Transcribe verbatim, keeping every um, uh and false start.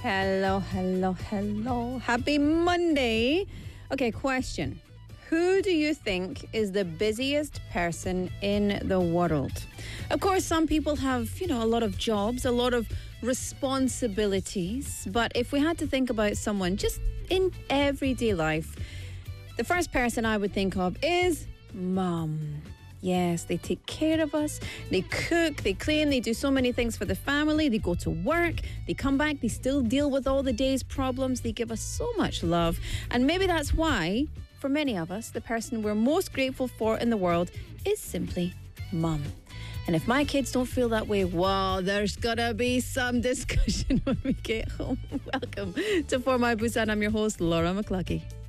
Hello, hello, hello. Happy Monday. Okay, question. Who do you think is the busiest person in the world? Of course, some people have, you know, a lot of jobs, a lot of responsibilities. But if we had to think about someone just in everyday life, the first person I would think of is mum. Yes, they take care of us, they cook, they clean, they do so many things for the family, they go to work, they come back, they still deal with all the day's problems, they give us so much love. And maybe that's why, for many of us, the person we're most grateful for in the world is simply mum. And if my kids don't feel that way, well, there's gotta be some discussion when we get home. Welcome to For My Busan. I'm your host, Laura McCluskey.